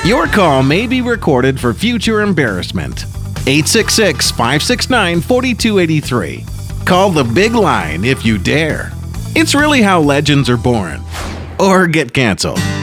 Your call may be recorded for future embarrassment. 866-569-4283. Call the big line if you dare. It's really how legends are born or get canceled.